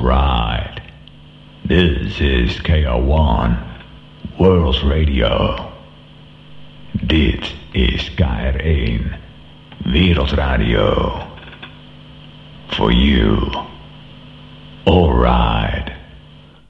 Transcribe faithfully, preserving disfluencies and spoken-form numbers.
Alright. This is K R one World Radio. Dit is K R één Wereldradio. For you. Alright.